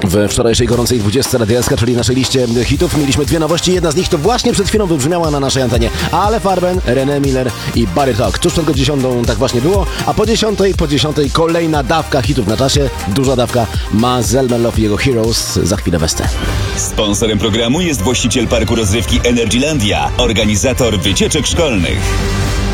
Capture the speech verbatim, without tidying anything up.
W wczorajszej gorącej dwudziestce Radia S K, czyli naszej liście hitów, mieliśmy dwie nowości. Jedna z nich to właśnie przed chwilą wybrzmiała na naszej antenie. Ale Farben, René Miller i Barry Talk. Tuż przed dziesiątą tak właśnie było, a po dziesiątej, po dziesiątej kolejna dawka hitów na czasie. Duża dawka. Ma Zelmer Love i jego Heroes. Za chwilę Western. Sponsorem programu jest właściciel parku rozrywki Energylandia, organizator wycieczek szkolnych.